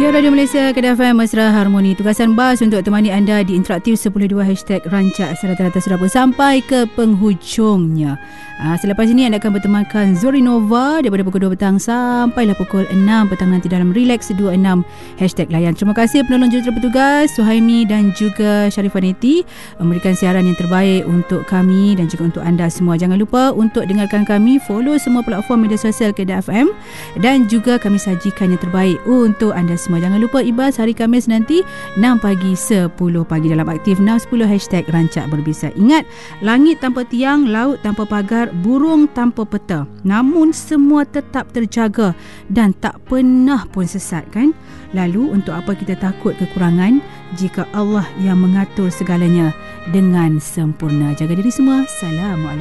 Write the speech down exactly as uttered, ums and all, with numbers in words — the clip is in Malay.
Ya, Radio Malaysia, Kedah F M, Mesra Harmoni. Tugasan Bas untuk temani anda di interaktif sepuluh dua hashtag rancak serata-rata sudah pun sampai ke penghujungnya. Ha, selepas ini anda akan bertemankan Zorinova daripada pukul dua petang sampailah pukul enam petang nanti dalam Relax dua puluh enam hashtag layan. Terima kasih penolong jurutera petugas Suhaimi dan juga Syarifaniti memberikan siaran yang terbaik untuk kami dan juga untuk anda semua. Jangan lupa untuk dengarkan kami, follow semua platform media sosial Kedah F M dan juga kami sajikan yang terbaik untuk anda semua. Jangan lupa ibas hari Khamis nanti enam pagi sepuluh pagi dalam aktif enam sepuluh hashtag rancak berbisa. Ingat, langit tanpa tiang, laut tanpa pagar, burung tanpa peta, namun semua tetap terjaga dan tak pernah pun sesat, kan? Lalu untuk apa kita takut kekurangan jika Allah yang mengatur segalanya dengan sempurna? Jaga diri semua. Assalamualaikum.